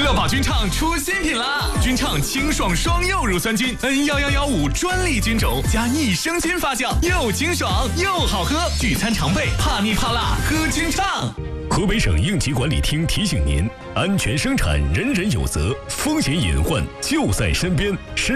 乐宝君畅出新品啦！君畅清爽双柚乳酸菌 N11115专利菌种加益生菌发酵，又清爽又好喝。聚餐常备，怕腻怕辣，喝君畅。 河北省应急管理厅提醒您：安全生产，人人有责，风险隐患就在身边。